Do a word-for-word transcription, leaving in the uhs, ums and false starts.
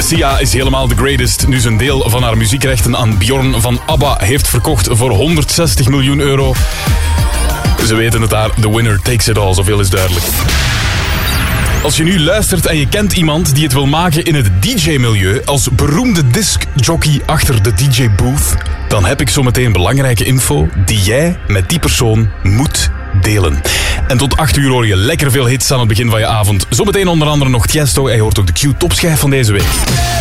Sia is helemaal the greatest. Nu zijn deel van haar muziekrechten aan Bjorn van ABBA heeft verkocht voor honderdzestig miljoen euro. Ze weten het daar, the winner takes it all, zoveel is duidelijk. Als je nu luistert en je kent iemand die het wil maken in het D J-milieu als beroemde discjockey achter de D J-booth, dan heb ik zometeen belangrijke info die jij met die persoon moet delen. En tot acht uur hoor je lekker veel hits aan het begin van je avond. Zometeen onder andere nog Tiesto en je hoort ook de Q-topschijf van deze week.